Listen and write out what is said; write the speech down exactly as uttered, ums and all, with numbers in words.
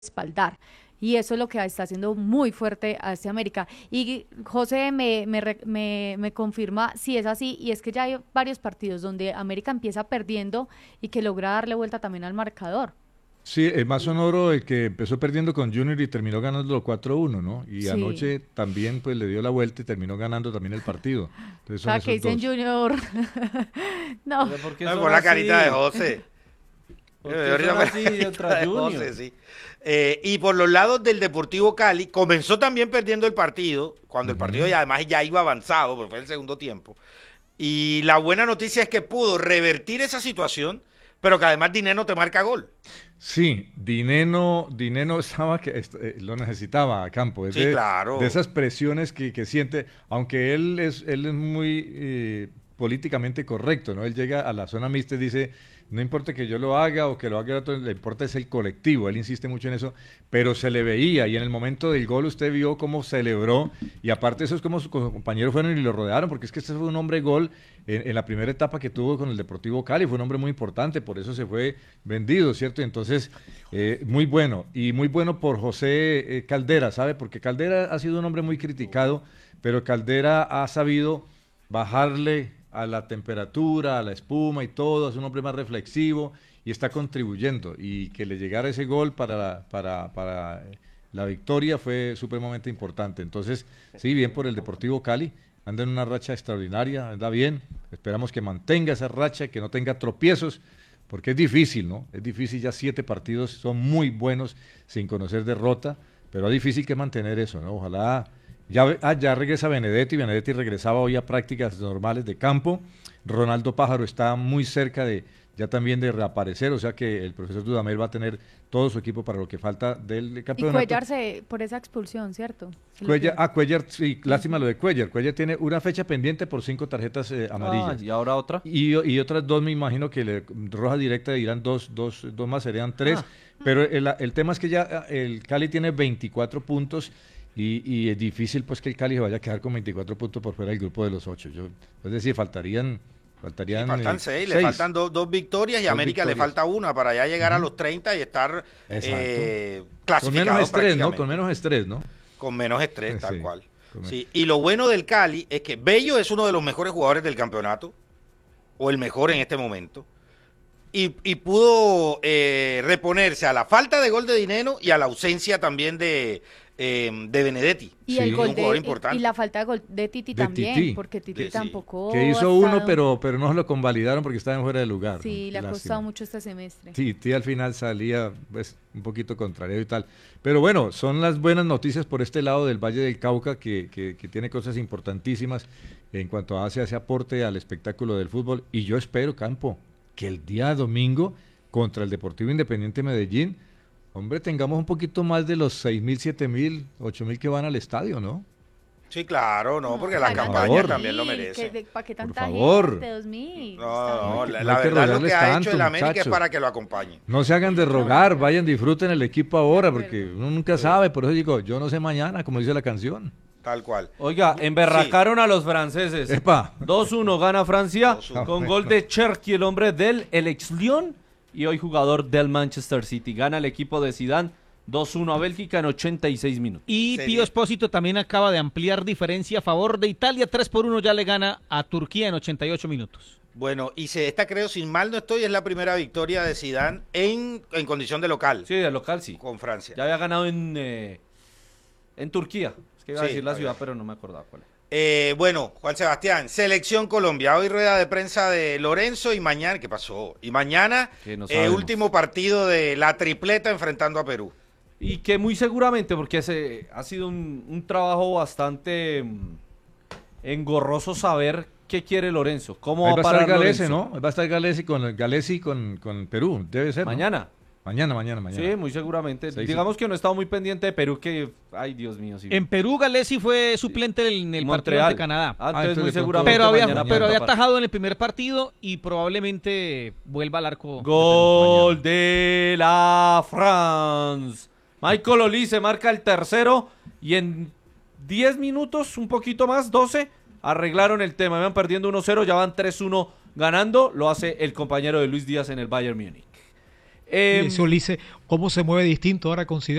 respaldar. Y eso es lo que está haciendo muy fuerte a este América. Y José me, me, me, me confirma si es así, y es que ya hay varios partidos donde América empieza perdiendo y que logra darle vuelta también al marcador. Sí, el más sonoro, el que empezó perdiendo con Junior y terminó ganando cuatro uno, ¿no? Y Sí. anoche también pues le dio la vuelta y terminó ganando también el partido. Entonces O son sea, que esos dicen dos. Junior. No. Pero ¿por qué No, son con la así? carita de José. ¿Por Eh, qué ahorita son con la así carita contra de Junior? José, sí. Eh, y por los lados del Deportivo Cali, comenzó también perdiendo el partido, cuando el partido ya además ya iba avanzado, porque fue el segundo tiempo. Y la buena noticia es que pudo revertir esa situación, pero que además Dineno te marca gol. Sí, Dineno, Dineno estaba que est- eh, lo necesitaba a Campo, es Sí, de, claro. de esas presiones que, que siente, aunque él es, él es muy eh, políticamente correcto, ¿no? Él llega a la zona mixta y dice, no importa que yo lo haga o que lo haga el otro, le importa es el colectivo, él insiste mucho en eso, pero se le veía y en el momento del gol usted vio cómo celebró y aparte eso es como sus compañeros fueron y lo rodearon, porque es que este fue un hombre gol en, en la primera etapa que tuvo con el Deportivo Cali, fue un hombre muy importante, por eso se fue vendido, ¿cierto? Entonces, eh, muy bueno, y muy bueno por José eh, Caldera, ¿sabe? Porque Caldera ha sido un hombre muy criticado, pero Caldera ha sabido bajarle a la temperatura, a la espuma y todo, es un hombre más reflexivo y está contribuyendo, y que le llegara ese gol para la, para, para la victoria fue supremamente importante. Entonces, sí, bien por el Deportivo Cali, anda en una racha extraordinaria, anda bien, esperamos que mantenga esa racha, que no tenga tropiezos, porque es difícil, ¿no? Es difícil, ya siete partidos son muy buenos sin conocer derrota, pero es difícil que mantener eso, ¿no? Ojalá, ya, ah, ya regresa Benedetti, Benedetti regresaba hoy a prácticas normales de campo, Ronaldo Pájaro está muy cerca de ya también de reaparecer, o sea que el profesor Dudamel va a tener todo su equipo para lo que falta del Y campeonato. Cuellar se, por esa expulsión, ¿cierto? Se lo Cuellar, pierde. ah, Cuellar, sí, lástima lo de Cuellar. Cuellar tiene una fecha pendiente por cinco tarjetas eh, amarillas. Ah, ¿y ahora otra? Y, y otras dos, me imagino que le, roja directa irán dos, dos, dos más, serían tres. Ah. Pero el, el tema es que ya eh, el Cali tiene veinticuatro puntos y, y es difícil pues que el Cali se vaya a quedar con veinticuatro puntos por fuera del grupo de los ocho. Yo, es decir, faltarían... Faltarían, Sí, faltan eh, seis, le seis. faltan dos, dos victorias y a Dos América le victorias. falta una para ya llegar a Ujú. los treinta y estar Exacto. eh, Con clasificado menos estrés, ¿no? prácticamente. Con menos estrés, ¿no? Con menos estrés, tal Sí, cual. con Sí, y lo bueno del Cali es que Bello es uno de los mejores jugadores del campeonato, o el mejor en este momento, y, y pudo eh, reponerse a la falta de gol de Dineno y a la ausencia también de, eh, de Benedetti. Y Sí. el Es gol un jugador de, importante. y la falta de gol de Titi De también, Titi. porque Titi Sí, sí. tampoco Que hizo ha uno, estado- pero, pero no lo convalidaron porque estaba en fuera de lugar. Sí, le ha Lástima. costado mucho este semestre. Sí, Titi al final salía pues, un poquito contrario y tal. Pero bueno, son las buenas noticias por este lado del Valle del Cauca, que, que, que tiene cosas importantísimas en cuanto a hace ese aporte al espectáculo del fútbol. Y yo espero, Campo, que el día domingo contra el Deportivo Independiente Medellín, hombre, tengamos un poquito más de los seis mil, siete mil, ocho mil que van al estadio, ¿no? Sí, claro, no, porque la Ay, por campaña favor. también lo mil, merece. que de- ¿Para qué Por tanta favor. gente? Dos mil. No, Está no, bien. la, no la hay que verdad lo rogarles que ha tanto, hecho el América es muchachos. para que lo acompañe. No se hagan de rogar, vayan, disfruten el equipo ahora, De porque acuerdo. uno nunca sabe, por eso digo, yo no sé mañana, como dice la canción. Tal cual. Oiga, emberracaron a los franceses. Epa. dos uno gana Francia dos uno. con gol de Cherki, el hombre del el ex Lyon y hoy jugador del Manchester City. Gana el equipo de Zidane dos uno a Bélgica en ochenta y seis minutos. Y Sería. Pío Espósito también acaba de ampliar diferencia a favor de Italia. tres por uno ya le gana a Turquía en ochenta y ocho minutos. Bueno, y se esta creo, sin mal no estoy, es la primera victoria de Zidane en, en condición de local Sí, de local sí. con Francia. Ya había ganado en, eh, en Turquía. Es que iba a Sí, decir la había. ciudad, pero no me acordaba cuál era. Eh, bueno, Juan Sebastián, Selección Colombia. Hoy rueda de prensa de Lorenzo y mañana, ¿qué pasó? Y mañana, Que no eh, sabemos. último partido de la tripleta enfrentando a Perú. Y que muy seguramente, porque ese ha sido un, un trabajo bastante mm, engorroso saber qué quiere Lorenzo, cómo Ahí va va a a parar estar Galese, Lorenzo. ¿no? Va a estar Galese con, Galesi con, con Perú, debe ser, ¿no? Mañana. Mañana, mañana, mañana. Sí, muy seguramente. Seis, Digamos que no he estado muy pendiente de Perú, que, ay Dios mío, sí. En Perú, Galesi fue suplente en el partido Montreal. ante Canadá. Ah, entonces entonces muy de pronto- seguramente Pero había, mañana pero puede había tapar. atajado en el primer partido y probablemente vuelva al arco. de Gol de la France. Michael Olise marca el tercero y en diez minutos, un poquito más, doce, arreglaron el tema. Iban perdiendo uno cero, ya van tres uno ganando. Lo hace el compañero de Luis Díaz en el Bayern Múnich. Eh, Y eso Olise, cómo se mueve distinto ahora con Zidane.